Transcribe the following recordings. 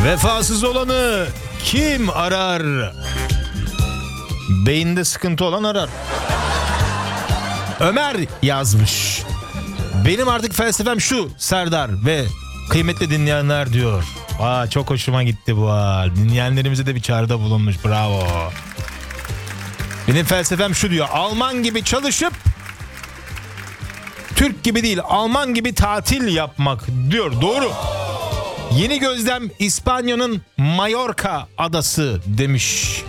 Vefasız olanı kim arar? Beyinde sıkıntı olan arar. Ömer yazmış. Benim artık felsefem şu Serdar ve kıymetli dinleyenler diyor. Çok hoşuma gitti bu hal. Dinleyenlerimize de bir çağrıda bulunmuş. Bravo. Benim felsefem şu diyor. Alman gibi çalışıp Türk gibi değil, Alman gibi tatil yapmak diyor. Doğru. Yeni gözlem İspanya'nın Mallorca adası demiş.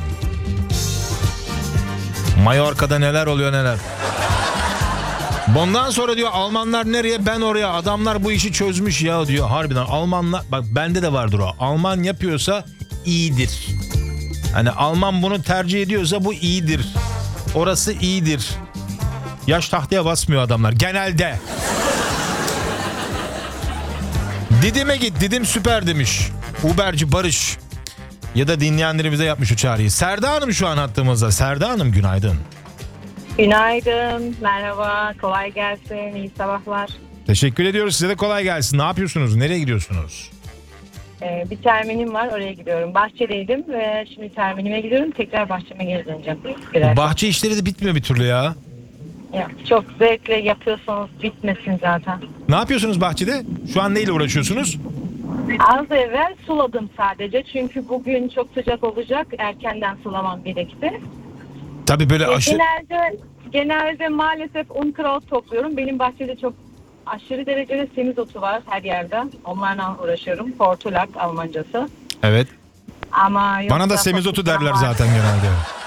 Mallorca'da neler oluyor neler. Bundan sonra diyor Almanlar nereye ben oraya, adamlar bu işi çözmüş ya diyor. Harbiden Almanlar, bak bende de vardır o. Alman yapıyorsa iyidir. Hani Alman bunu tercih ediyorsa bu iyidir. Orası iyidir. Yaş tahtaya basmıyor adamlar genelde. Didim'e git, Didim süper demiş Uberci Barış. Ya da dinleyenlerimize yapmış o çağrıyı. Serda Hanım şu an hattımızda. Serda Hanım günaydın. Günaydın, merhaba, kolay gelsin, iyi sabahlar. Teşekkür ediyoruz, size de kolay gelsin. Ne yapıyorsunuz, nereye gidiyorsunuz? Bir terminim var, oraya gidiyorum. Bahçedeydim ve şimdi terminime gidiyorum, tekrar bahçeme geri döneceğim. Bahçe işleri de bitmiyor bir türlü ya. Ya, çok zevkle yapıyorsanız bitmesin zaten. Ne yapıyorsunuz bahçede? Şu an neyle uğraşıyorsunuz? Az evvel suladım sadece çünkü bugün çok sıcak olacak, erkenden sulamam gerekti. Tabii böyle Genelde maalesef unkraut topluyorum. Benim bahçede çok aşırı derecede semizotu var her yerde. Onlarla uğraşıyorum. Portulak Almancası. Evet. Ama bana da semizotu derler zaten genelde.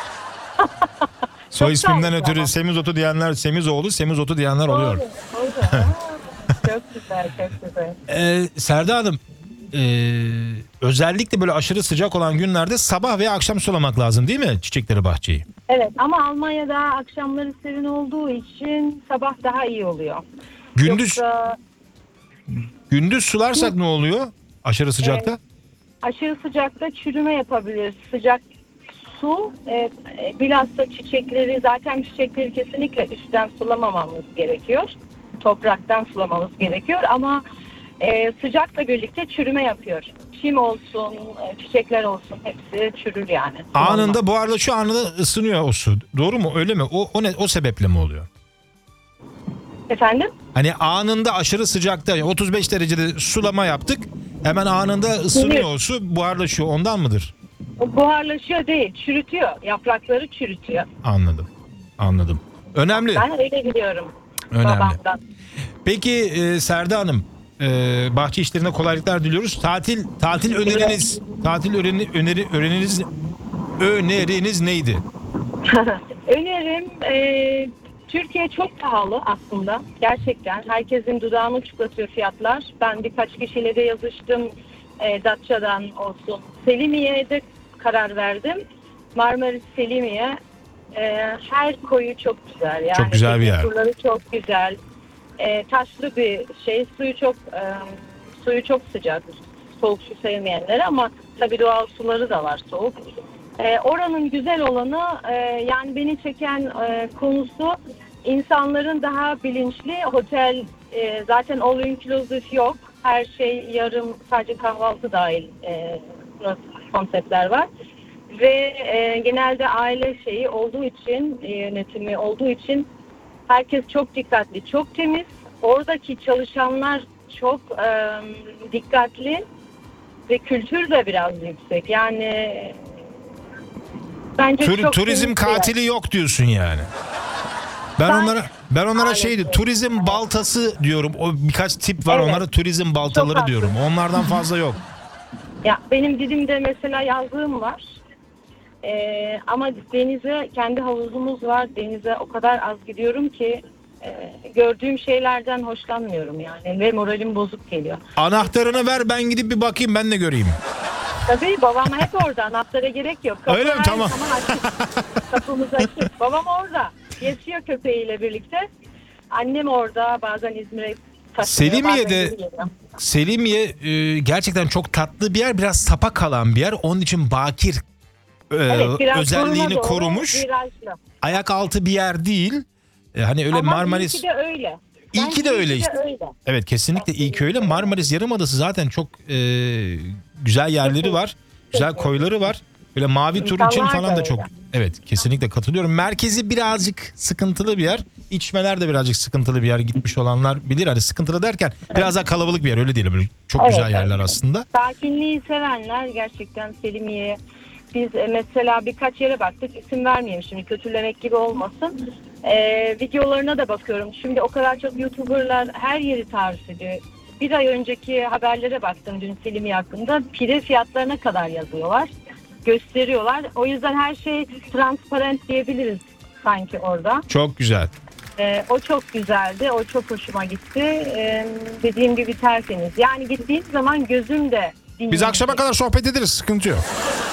Soy ismimden ötürü ama. semizotu diyenler, Semizoğlu, semizotu diyenler oluyor. Doğru. Çok güzel, çok güzel. Serda Hanım, özellikle böyle aşırı sıcak olan günlerde sabah veya akşam sulamak lazım değil mi çiçekleri, bahçeyi? Evet ama Almanya'da akşamları serin olduğu için sabah daha iyi oluyor. Gündüz sularsak ne oluyor aşırı sıcakta? Aşırı sıcakta çürüme yapabilir. Sıcak su bilhassa çiçekleri kesinlikle üstten sulamamamız gerekiyor. Topraktan sulamamız gerekiyor ama sıcakla birlikte çürüme yapıyor. Çim olsun, çiçekler olsun hepsi çürür yani. Anında buharlaşıyor, anında ısınıyor o su. Doğru mu? Öyle mi? O sebeple mi oluyor? Efendim? Hani anında aşırı sıcakta 35 derecede sulama yaptık. Hemen anında ısınıyor o su, buharlaşıyor. Ondan mıdır? Buharlaşıyor değil, çürütüyor. Yaprakları çürütüyor. Anladım. Önemli. Ben öyle biliyorum. Önemli. Babamdan. Peki Serda Hanım, bahçe işlerine kolaylıklar diliyoruz. Tatil öneriniz, öneriniz neydi? Önerim Türkiye çok pahalı aslında. Gerçekten herkesin dudağını çıtlatıyor fiyatlar. Ben birkaç kişiyle de yazıştım. Datça'dan olsun. Selimiye'de karar verdim. Marmaris Selimiye. Her koyu çok güzel. Yani çok güzel bir yer. Surları çok güzel. Taşlı bir şey. Suyu çok sıcak. Soğuk su sevmeyenler ama tabii doğal suları da var soğuk. Oranın güzel olanı yani beni çeken konusu insanların daha bilinçli. Otel zaten all inclusive yok. Her şey yarım, sadece kahvaltı dahil konseptler var. Ve genelde aile şeyi olduğu için, yönetimi olduğu için herkes çok dikkatli, çok temiz. Oradaki çalışanlar çok dikkatli ve kültür de biraz yüksek. Yani bence çok turizm katili yok diyorsun yani. Ben onlara turizm baltası diyorum. O birkaç tip var, evet. Onlara turizm baltaları diyorum. Onlardan fazla yok. Ya benim Didim'de mesela yazlığım var. Ama denize, kendi havuzumuz var. Denize o kadar az gidiyorum ki gördüğüm şeylerden hoşlanmıyorum yani ve moralim bozuk geliyor. Anahtarını ver, ben gidip bir bakayım, ben de göreyim. Tabii babam hep orada, anahtara gerek yok. Kapı öyle mi? Tamam. Kapımız açık. Babam orada. Yaşıyor köpeğiyle birlikte. Annem orada, bazen İzmir'e taşınıyor. Selimiye gerçekten çok tatlı bir yer, biraz sapa kalan bir yer. Onun için bakir özelliğini korumuş. Virajlı. Ayak altı bir yer değil. Hani öyle. Ama Marmaris. İyi ki de öyle. İyi ki de öyle işte. Evet, kesinlikle iyi ki öyle. Marmaris Yarımadası zaten çok güzel yerleri var. Güzel koyları var. Böyle mavi tur için İnsanlar falan da da çok. öyle. Evet, kesinlikle katılıyorum. Merkezi birazcık sıkıntılı bir yer. İçmeler de birazcık sıkıntılı bir yer. Gitmiş olanlar bilir. Hani sıkıntılı derken biraz daha kalabalık bir yer, öyle değil. Böyle çok Evet, güzel yerler evet. aslında. Sakinliği sevenler gerçekten Selimiye. Biz mesela birkaç yere baktık. İsim vermeyeyim şimdi, kötülemek gibi olmasın. Videolarına da bakıyorum. Şimdi o kadar çok YouTuber'lar her yeri tarif ediyor. Bir ay önceki haberlere baktım dün Selimiye hakkında. Pide fiyatlarına kadar yazıyorlar. Gösteriyorlar. O yüzden her şey transparent diyebiliriz sanki orada. Çok güzel. O çok güzeldi. O çok hoşuma gitti. Dediğim gibi tertemiz. Yani gittiğim zaman gözüm de dinleyecek. Biz akşama kadar sohbet ederiz, sıkıntı yok.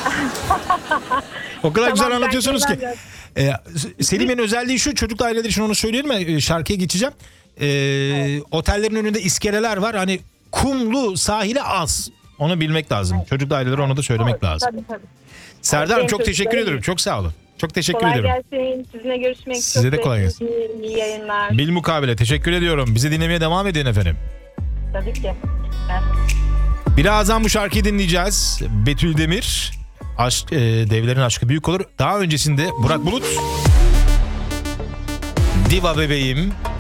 O kadar Tamam, güzel ben anlatıyorsunuz ki. biraz- Selim'in özelliği şu, çocuklu aileler için onu söyleyelim mi? Şarkıya geçeceğim. Otellerin önünde iskeleler var. Hani kumlu sahile az. Onu bilmek lazım. Çocuklu ailelere onu da söylemek lazım. Tabii. Serdar'ım Benim çok teşekkür çocuklarım- ediyorum. Çok sağ olun. Çok teşekkür Kolay ediyorum. gelsin. Sizinle görüşmek Size çok de kolay zevkli. İyi yayınlar. Bilmukabele teşekkür ediyorum. Bizi dinlemeye devam edin efendim. Tabii ki. Evet. Birazdan bu şarkıyı dinleyeceğiz. Betül Demir. Aşk, devlerin aşkı büyük olur. Daha öncesinde Burak Bulut. Diva bebeğim.